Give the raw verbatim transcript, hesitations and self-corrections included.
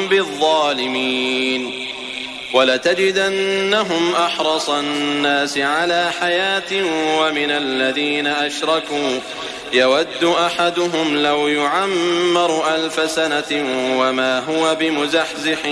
بالظالمين. ولتجدنهم أحرص الناس على حياة ومن الذين أشركوا يود أحدهم لو يعمر ألف سنة وما هو بمزحزح